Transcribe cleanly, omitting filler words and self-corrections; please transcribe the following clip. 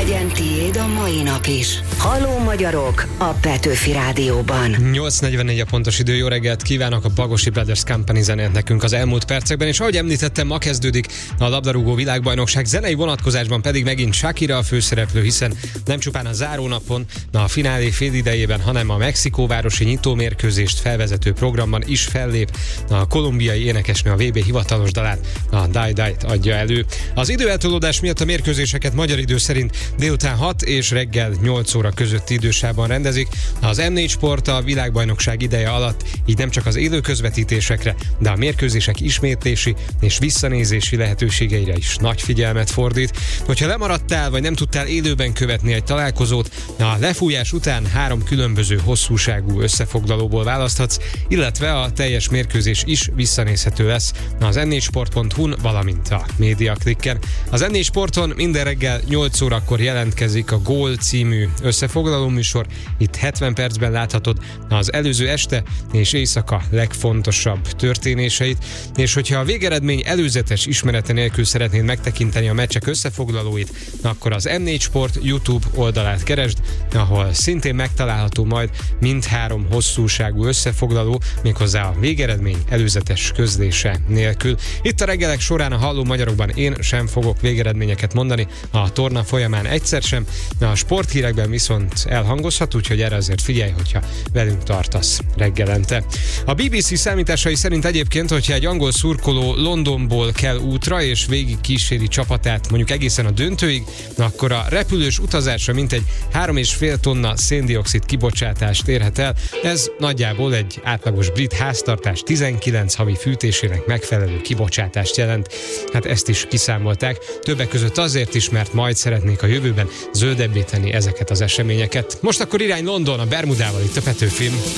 Legyen tiéd a mai nap is. Halló magyarok a Petőfi Rádióban. 8:44 a pontos idő, jó reggelt kívánok, a Bagosi Brothers Company zenélt nekünk az elmúlt percekben, és ahogy említettem, ma kezdődik a labdarúgó világbajnokság, zenei vonatkozásban pedig megint Shakira a főszereplő, hiszen nem csupán a zárónapon, a finálé félidejében, hanem a mexikóvárosi nyitómérkőzést felvezető programban is fellép. A kolumbiai énekesnő a VB hivatalos dalát, a Die Die-t adja elő. Az időeltolódás miatt a mérkőzéseket magyar idő szerint délután 6 és reggel 8 óra közötti idősában rendezik. Az M4 Sport a világbajnokság ideje alatt így nem csak az élő közvetítésekre, de a mérkőzések ismétlési és visszanézési lehetőségeire is nagy figyelmet fordít. Hogyha lemaradtál, vagy nem tudtál élőben követni egy találkozót, a lefújás után 3 különböző hosszúságú összefoglalóból választhatsz, illetve a teljes mérkőzés is visszanézhető lesz az m4sport.hu-n, valamint a MediaClicken. Az M4 Sporton minden reggel 8 órakor jelentkezik a Gól című összefoglaló műsor. Itt 70 percben láthatod az előző este és éjszaka legfontosabb történéseit, és hogyha a végeredmény előzetes ismerete nélkül szeretnéd megtekinteni a meccsek összefoglalóit, akkor az M4 Sport YouTube oldalát keresd, ahol szintén megtalálható majd mindhárom hosszúságú összefoglaló, méghozzá a végeredmény előzetes közlése nélkül. Itt a reggelek során a Halló Magyarokban én sem fogok végeredményeket mondani, a torna folyamán egyszer sem, a sporthírekben viszont elhangozhat, úgyhogy erre azért figyelj, hogyha velünk tartasz reggelente. A BBC számításai szerint egyébként, hogyha egy angol szurkoló Londonból kell útra és végig kíséri csapatát mondjuk egészen a döntőig, akkor a repülős utazásra mintegy 3,5 tonna széndioxid kibocsátást érhet el. Ez nagyjából egy átlagos brit háztartás 19 havi fűtésének megfelelő kibocsátást jelent. Hát ezt is kiszámolták, többek között azért is, mert majd szeretnék a jövőben zöldebbé tenni ezeket az eseményeket. Most akkor irány London a Bermudával, itt a Petőfin.